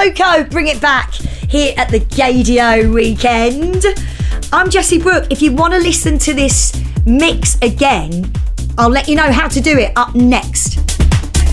Coco, bring it back here at the Gaydio weekend. I'm Jessie Brooke. If you want to listen to this mix again, I'll let you know how to do it up next.